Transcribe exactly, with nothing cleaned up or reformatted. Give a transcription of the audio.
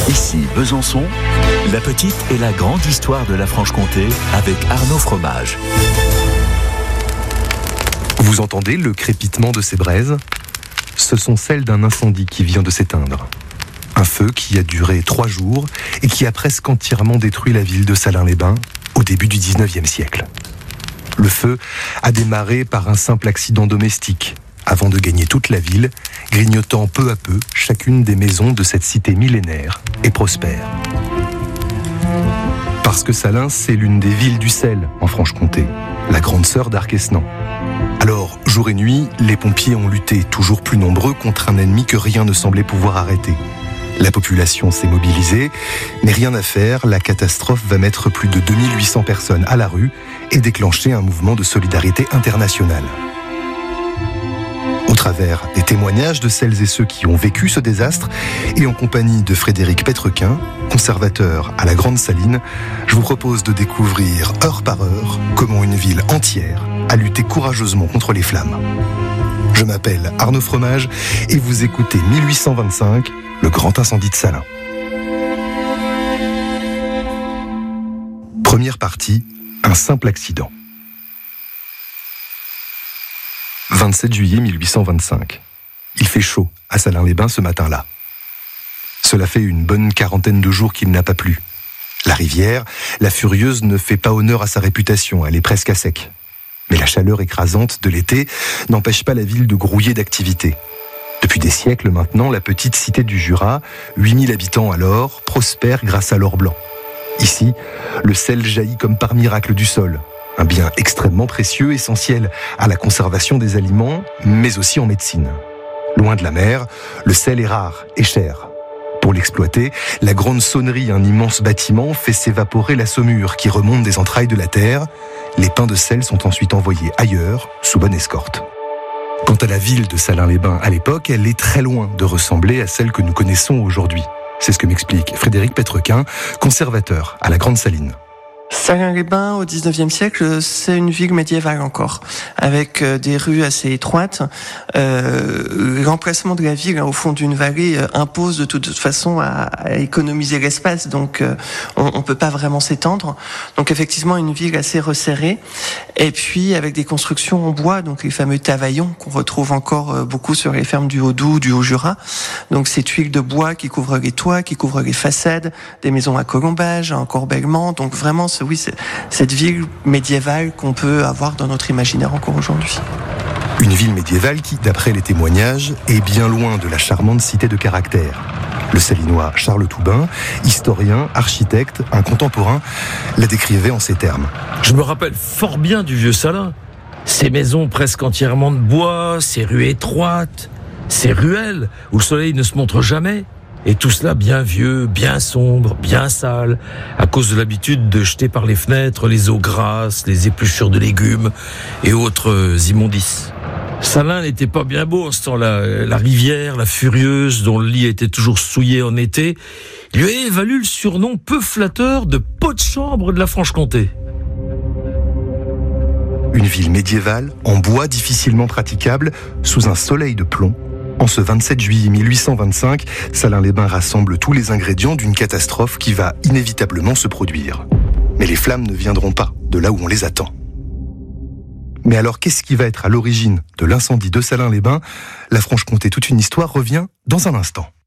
Ici Besançon, la petite et la grande histoire de la Franche-Comté avec Arnaud Fromage. Vous entendez le crépitement de ces braises ? Ce sont celles d'un incendie qui vient de s'éteindre. Un feu qui a duré trois jours et qui a presque entièrement détruit la ville de Salins-les-Bains au début du dix-neuvième siècle. Le feu a démarré par un simple accident domestique, avant de gagner toute la ville, grignotant peu à peu chacune des maisons de cette cité millénaire et prospère. Parce que Salins, c'est l'une des villes du sel en Franche-Comté, la grande sœur d'Arquesnan. Alors, jour et nuit, les pompiers ont lutté, toujours plus nombreux, contre un ennemi que rien ne semblait pouvoir arrêter. La population s'est mobilisée, mais rien à faire, la catastrophe va mettre plus de deux mille huit cents personnes à la rue et déclencher un mouvement de solidarité internationale. Au travers des témoignages de celles et ceux qui ont vécu ce désastre, et en compagnie de Frédéric Pétrequin, conservateur à la Grande Saline, je vous propose de découvrir heure par heure comment une ville entière a lutté courageusement contre les flammes. Je m'appelle Arnaud Fromage et vous écoutez mille huit cent vingt-cinq, le grand incendie de Salins. Première partie, un simple accident. vingt-sept juillet mille huit cent vingt-cinq. Il fait chaud à Salins-les-Bains ce matin-là. Cela fait une bonne quarantaine de jours qu'il n'a pas plu. La rivière, la Furieuse, ne fait pas honneur à sa réputation, elle est presque à sec. Mais la chaleur écrasante de l'été n'empêche pas la ville de grouiller d'activité. Depuis des siècles maintenant, la petite cité du Jura, huit mille habitants alors, prospère grâce à l'or blanc. Ici, le sel jaillit comme par miracle du sol. Un bien extrêmement précieux, essentiel à la conservation des aliments, mais aussi en médecine. Loin de la mer, le sel est rare et cher. Pour l'exploiter, la grande sonnerie, un immense bâtiment, fait s'évaporer la saumure qui remonte des entrailles de la terre. Les pains de sel sont ensuite envoyés ailleurs, sous bonne escorte. Quant à la ville de Salins-les-Bains à l'époque, elle est très loin de ressembler à celle que nous connaissons aujourd'hui. C'est ce que m'explique Frédéric Pétrequin, conservateur à la Grande Saline. Salins-les-Bains, au dix-neuvième siècle, c'est une ville médiévale encore, avec des rues assez étroites. Euh, l'emplacement de la ville, au fond d'une vallée, impose de toute façon à, à économiser l'espace, donc euh, on ne peut pas vraiment s'étendre. Donc effectivement, une ville assez resserrée, et puis avec des constructions en bois, donc les fameux tavaillons qu'on retrouve encore beaucoup sur les fermes du Haut-Doubs, du Haut-Jura. Donc ces tuiles de bois qui couvrent les toits, qui couvrent les façades, des maisons à colombage, à encorbellement, donc vraiment oui, c'est cette ville médiévale qu'on peut avoir dans notre imaginaire encore aujourd'hui. Une ville médiévale qui, d'après les témoignages, est bien loin de la charmante cité de caractère. Le Salinois Charles Toubin, historien, architecte, un contemporain, la décrivait en ces termes. Je me rappelle fort bien du vieux Salins. Ces maisons presque entièrement de bois, ces rues étroites, ces ruelles où le soleil ne se montre jamais. Et tout cela bien vieux, bien sombre, bien sale, à cause de l'habitude de jeter par les fenêtres les eaux grasses, les épluchures de légumes et autres immondices. Salins n'était pas bien beau en ce temps-là. La rivière, la Furieuse, dont le lit était toujours souillé en été, lui avait valu le surnom peu flatteur de pot de chambre de la Franche-Comté. Une ville médiévale, en bois difficilement praticable, sous un soleil de plomb. En ce vingt-sept juillet mille huit cent vingt-cinq, Salins-les-Bains rassemble tous les ingrédients d'une catastrophe qui va inévitablement se produire. Mais les flammes ne viendront pas de là où on les attend. Mais alors, qu'est-ce qui va être à l'origine de l'incendie de Salins-les-Bains ? La Franche-Comté, toute une histoire, revient dans un instant.